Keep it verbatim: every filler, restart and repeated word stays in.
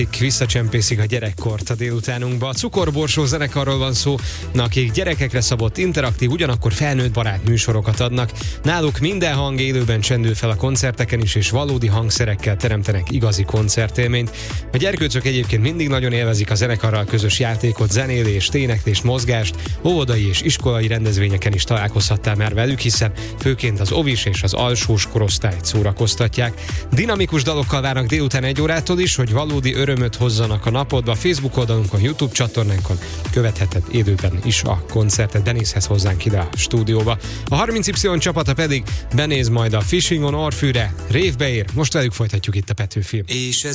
Visszacsempészik a gyerekkort a délutánunkba. A Cukorborsó zenekarról van szó, akik gyerekekre szabott interaktív, ugyanakkor felnőtt barát műsorokat adnak. Náluk minden hang élőben csendül fel a koncerteken is, és valódi hangszerekkel teremtenek igazi koncertélményt. A gyerkőcök egyébként mindig nagyon élvezik a zenekarral közös játékot, zenélést, éneklést, mozgást, óvodai és iskolai rendezvényeken is találkozhattál már velük, hiszen főként az ovis és az alsós korosztályt szórakoztatják. Dinamikus dalokkal várnak délután egy órától is, hogy valódi örömöt hozzanak a napodba. Facebook oldalunkon, YouTube csatornánkon követheted élőben is a koncertet. Denishez hozzánk ide a stúdióba. A harminc Y csapata pedig benéz majd a Fishing on Orfűre. Révbe ér. Most velük folytatjuk itt a Petőfi. És